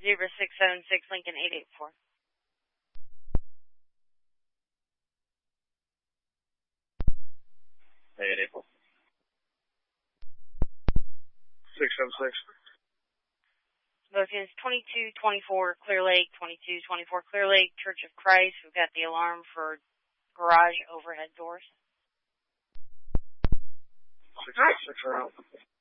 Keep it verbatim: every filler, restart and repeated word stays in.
Zebra six seven six, Lincoln eight eight four. eight eight four. six seven six. Both units twenty-two twenty-four Clear Lake, twenty-two twenty-four Clear Lake, Church of Christ. We've got the alarm for garage overhead doors. six six around.